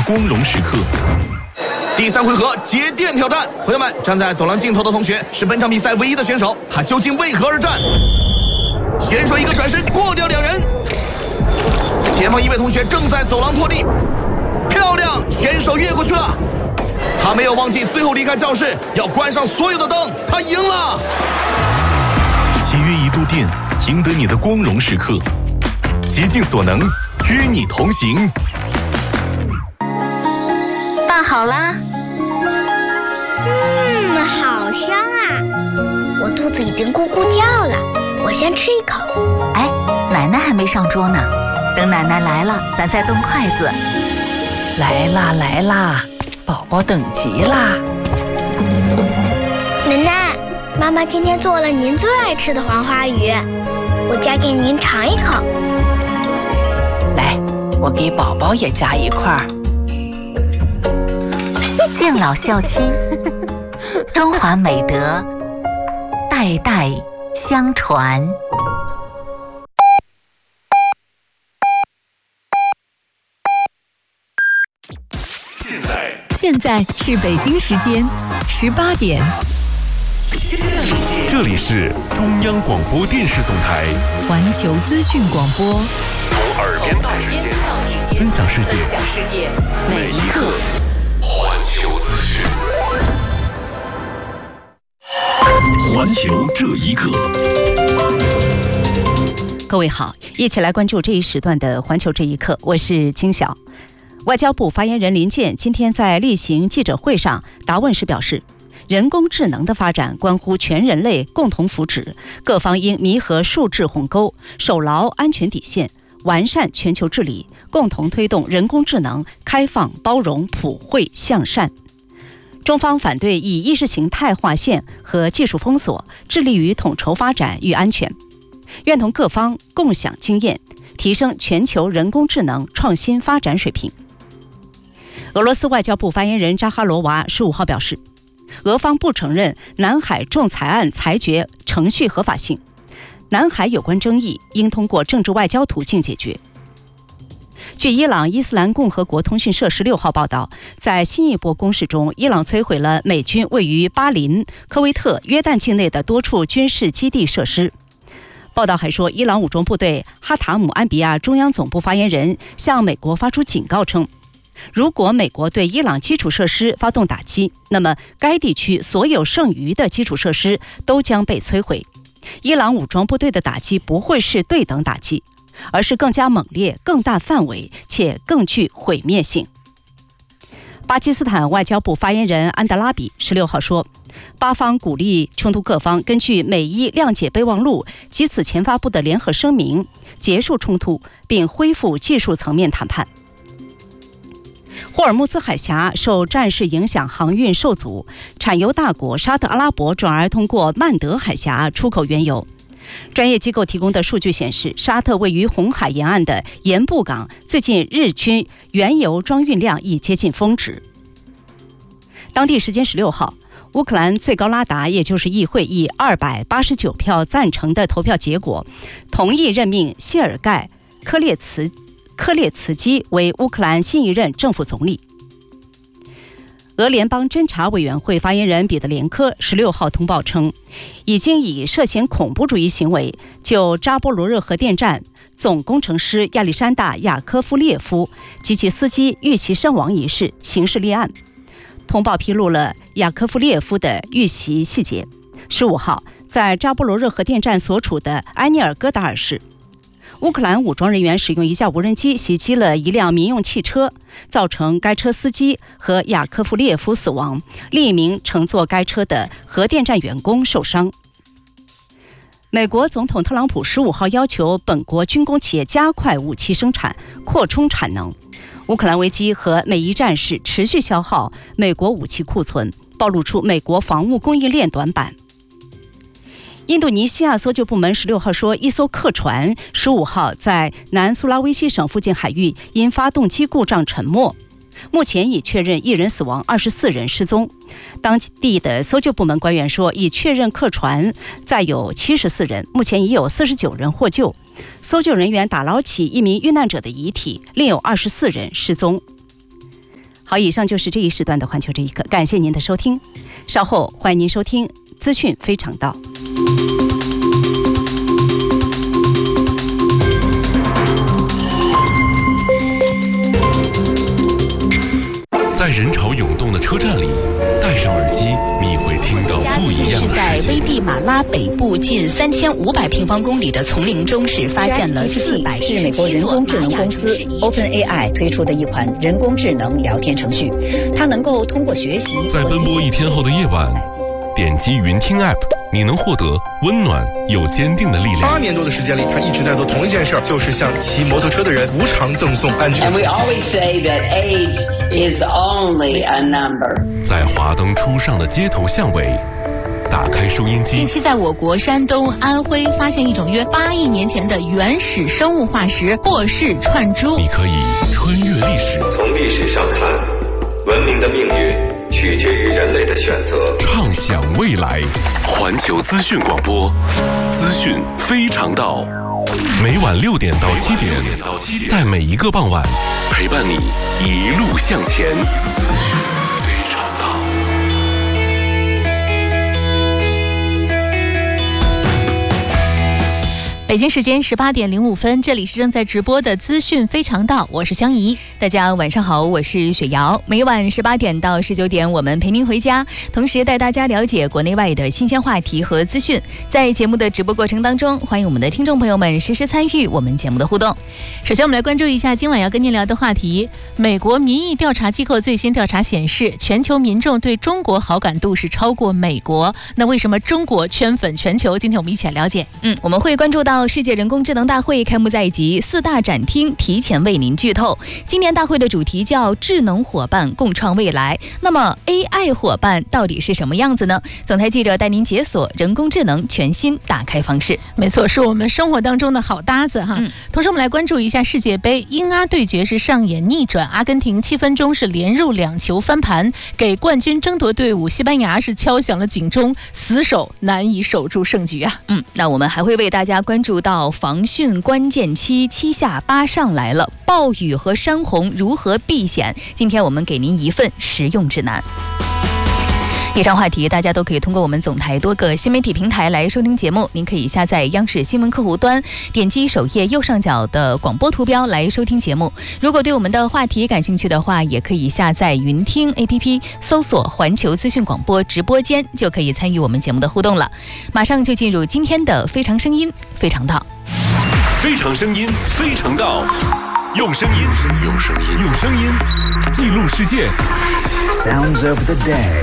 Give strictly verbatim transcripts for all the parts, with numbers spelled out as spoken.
光荣时刻。第三回合接电挑战，朋友们，站在走廊尽头的同学是本场比赛唯一的选手，他究竟为何而战？选手一个转身过掉两人，前方一位同学正在走廊拖地，漂亮，选手越过去了。他没有忘记最后离开教室要关上所有的灯，他赢了。 七月一度电，赢得你的光荣时刻，竭尽所能与你同行。 饭好啦。 嗯，好香啊！我肚子已经咕咕叫了，我先吃一口。 哎，奶奶还没上桌呢，等奶奶来了，咱再动筷子。 来啦来啦，宝宝等急啦！ 奶奶，妈妈今天做了您最爱吃的黄花鱼，我夹给您尝一口。 来，我给宝宝也夹一块儿。 敬老孝亲，中华美德代代相传。 现在现在是北京时间十八点。 这里是中央广播电视总台环球资讯广播， 从耳边到指尖，分享世界， 分享世界，每一刻。 环球资讯，环球这一刻。 各位好，一起来关注这一时段的环球这一刻，我是金晓。外交部发言人林健今天在例行记者会上答问时表示，人工智能的发展关乎全人类共同福祉，各方应弥合数质鸿沟，守牢安全底线，完善全球治理，共同推动人工智能开放、包容、普惠、向善。中方反对以意识形态划线和技术封锁，致力于统筹发展与安全，愿同各方共享经验，提升全球人工智能创新发展水平。俄罗斯外交部发言人扎哈罗娃十五号表示，俄方不承认南海仲裁案裁决程序合法性，南海有关争议应通过政治外交途径解决。据伊朗伊斯兰共和国通讯社十六号报道，在新一波攻势中，伊朗摧毁了美军位于巴林、科威特、约旦境内的多处军事基地设施。报道还说，伊朗武装部队哈塔姆安比亚中央总部发言人向美国发出警告称，如果美国对伊朗基础设施发动打击，那么该地区所有剩余的基础设施都将被摧毁。伊朗武装部队的打击不会是对等打击，而是更加猛烈、更大范围且更具毁灭性。巴基斯坦外交部发言人安德拉比十六号说，巴方鼓励冲突各方根据美伊谅解备忘录及此前发布的联合声明结束冲突，并恢复技术层面谈判。霍尔木兹海峡受战事影响，航运受阻，产油大国沙特阿拉伯转而通过曼德海峡出口原油。专业机构提供的数据显示，沙特位于红海沿岸的盐布港最近日均原油装运量已接近峰值。当地时间十六号，乌克兰最高拉达也就是议会以二百八十九票赞成的投票结果，同意任命谢尔盖·科列茨科列茨基为乌克兰新一任政府总理。俄联邦侦查委员会发言人彼得连科十六号通报称，已经以涉嫌恐怖主义行为就扎波罗热核电站总工程师亚历山大·亚科夫列夫及其司机遇袭身亡一事刑事立案。通报披露了亚科夫列夫的遇袭细节。十五号，在扎波罗热核电站所处的埃涅尔戈达尔市，乌克兰武装人员使用一架无人机袭击了一辆民用汽车，造成该车司机和亚科夫列夫死亡，另一名乘坐该车的核电站员工受伤。美国总统特朗普十五号要求本国军工企业加快武器生产，扩充产能。乌克兰危机和美伊战事持续消耗美国武器库存，暴露出美国防务供应链短板。印度尼西亚搜救部门十六号说，一艘客船十五号在南苏拉威西省附近海域因发动机故障沉没，目前已确认一人死亡，二十四人失踪。当地的搜救部门官员说，已确认客船载有七十四人，目前已有四十九人获救。搜救人员打捞起一名遇难者的遗体，另有二十四人失踪。 好，以上就是这一时段的环球这一刻，感谢您的收听，稍后欢迎您收听资讯非常道。 在人潮涌动的车站里，戴上耳机，你会听到不一样的世界。 在危地马拉北部近三千五百平方公里的丛林中，是发现了四百是美国人工智能公司 OpenAI 推出的一款人工智能聊天程序，它能够通过学习。 在奔波一天后的夜晚，点击云听 App， 你能获得温暖又坚定的力量。 八年多的时间里，他一直在做同一件事，就是向骑摩托车的人无偿赠送安全。 And we always say that age is only a number。 在华灯初上的街头巷尾，打开收音机。 近期在我国山东、安徽发现一种约八亿年前的原始生物化石霍氏串珠。 你可以穿越历史， 从历史上看，文明的命运取决于人类的选择。 畅想未来，环球资讯广播，资讯非常道。每晚六点到七点，在每一个傍晚，陪伴你一路向前。资讯非常道。 北京时间十八点零五分，这里是正在直播的资讯非常道，我是香怡。 大家晚上好，我是雪瑶。每晚十八点到十九点，我们陪您回家，同时带大家了解国内外的新鲜话题和资讯。在节目的直播过程当中，欢迎我们的听众朋友们实时参与我们节目的互动。 首先，我们来关注一下今晚要跟您聊的话题。美国民意调查机构最新调查显示，全球民众对中国好感度是超过美国。那为什么中国圈粉全球？今天我们一起来了解。 嗯，我们会关注到世界人工智能大会开幕在即，四大展厅提前为您剧透。今年大会的主题叫智能伙伴共创未来。那么 A I 伙伴到底是什么样子呢？总台记者带您解锁人工智能全新打开方式。 没错，是我们生活当中的好搭子哈。嗯、同时我们来关注一下世界杯，英阿对决是上演逆转，阿根廷七分钟是连入两球翻盘，给冠军争夺队伍西班牙是敲响了警钟，死守难以守住胜局啊。 嗯，那我们还会为大家关注到防汛关键期，七下八上来了，暴雨和山洪如何避险？今天我们给您一份实用指南。以上话题大家都可以通过我们总台多个新媒体平台来收听节目。您可以下载央视新闻客户端，点击首页右上角的广播图标来收听节目。如果对我们的话题感兴趣的话，也可以下载云听 A P P， 搜索环球资讯广播直播间，就可以参与我们节目的互动了。马上就进入今天的非常声音非常道。 非常声音非常道，用声音用声音用声音记录世界。 Sounds of the day。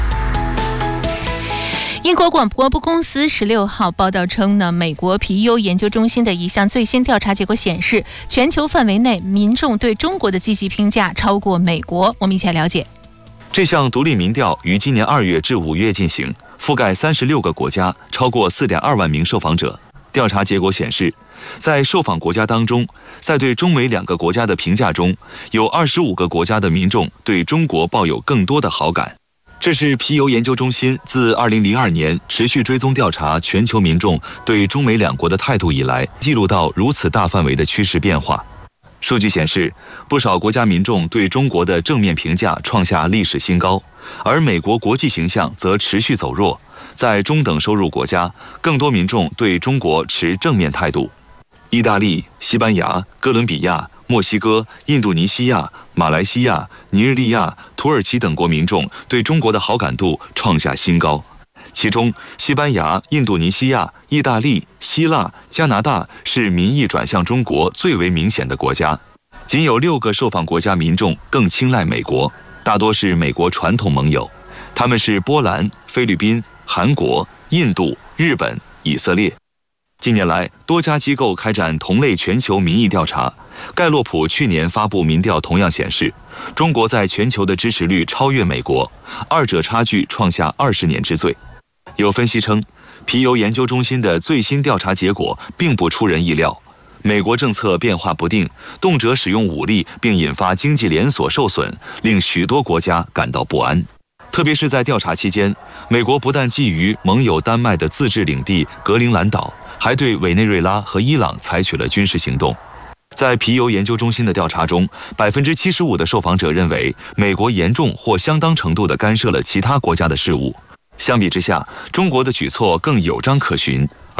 英国广播公司十六号报道称呢，美国皮尤研究中心的一项最新调查结果显示，全球范围内民众对中国的积极评价超过美国。我们一起来了解。 这项独立民调于今年二月至五月进行，覆盖三十六个国家，超过四点二万名受访者。调查结果显示，在受访国家当中，在对中美两个国家的评价中，有二十五个国家的民众对中国抱有更多的好感。这是皮尤研究中心自二零零二年持续追踪调查全球民众对中美两国的态度以来，记录到如此大范围的趋势变化。数据显示，不少国家民众对中国的正面评价创下历史新高，而美国国际形象则持续走弱。在中等收入国家，更多民众对中国持正面态度。意大利、西班牙、哥伦比亚、墨西哥、印度尼西亚、马来西亚、尼日利亚、土耳其等国民众对中国的好感度创下新高。其中，西班牙、印度尼西亚、意大利、希腊、加拿大是民意转向中国最为明显的国家。仅有六个受访国家民众更青睐美国，大多是美国传统盟友，他们是波兰、菲律宾、韩国、印度、日本、以色列。近年来，多家机构开展同类全球民意调查。盖洛普去年发布民调同样显示，中国在全球的支持率超越美国，二者差距创下二十年之最。有分析称，皮尤研究中心的最新调查结果并不出人意料。美国政策变化不定，动辄使用武力，并引发经济连锁受损，令许多国家感到不安。特别是在调查期间，美国不但觊觎盟友丹麦的自治领地格陵兰岛，还对委内瑞拉和伊朗采取了军事行动。 在皮尤研究中心的调查中，百分之七十五的受访者认为美国严重或相当程度地干涉了其他国家的事务。相比之下，中国的举措更有章可循。